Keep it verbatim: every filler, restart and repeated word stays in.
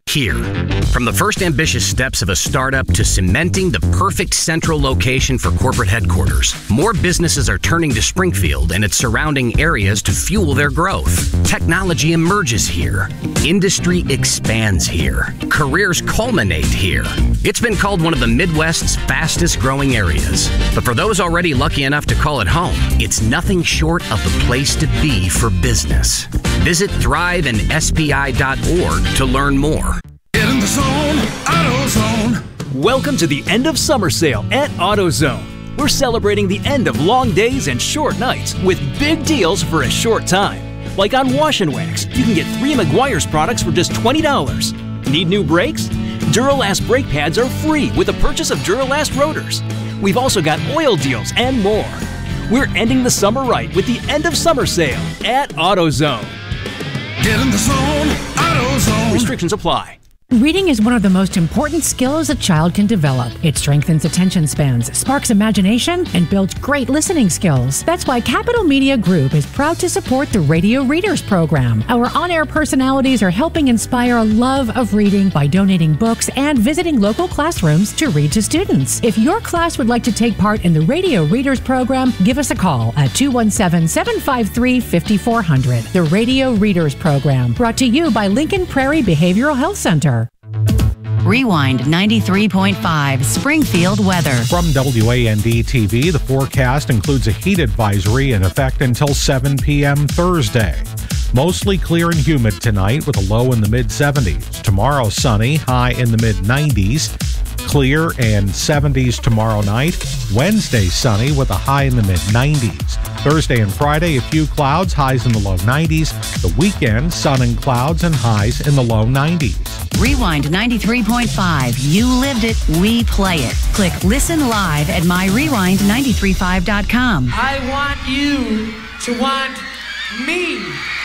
Here, from the first ambitious steps of a startup to cementing the perfect central location for corporate headquarters, more businesses are turning to Springfield and its surrounding areas to fuel their growth. Technology emerges here. Industry expands here. Careers culminate here. It's been called one of the Midwest's fastest growing areas. But for those already lucky enough to call it home, it's nothing short of the place to be for business. Visit thrive and S P I dot org to learn more. Get in the zone, AutoZone. Welcome to the end of summer sale at AutoZone. We're celebrating the end of long days and short nights with big deals for a short time. Like on Wash and Wax, you can get three Meguiar's products for just twenty dollars. Need new brakes? Duralast brake pads are free with the purchase of Duralast rotors. We've also got oil deals and more. We're ending the summer right with the end of summer sale at AutoZone. Get in the zone, AutoZone. Restrictions apply. Reading is one of the most important skills a child can develop. It strengthens attention spans, sparks imagination, and builds great listening skills. That's why Capital Media Group is proud to support the Radio Readers Program. Our on-air personalities are helping inspire a love of reading by donating books and visiting local classrooms to read to students. If your class would like to take part in the Radio Readers Program, give us a call at two one seven, seven five three, five four zero zero. The Radio Readers Program, brought to you by Lincoln Prairie Behavioral Health Center. Rewind ninety-three point five Springfield weather. From W A N D T V, the forecast includes a heat advisory in effect until seven p.m. Thursday. Mostly clear and humid tonight with a low in the mid seventies. Tomorrow sunny, high in the mid nineties. Clear and seventies tomorrow night. Wednesday sunny with a high in the mid nineties. Thursday and Friday, a few clouds, highs in the low nineties. The weekend, sun and clouds and highs in the low nineties. Rewind ninety-three point five. You lived it, we play it. Click listen live at my rewind nine three five dot com. I want you to want me.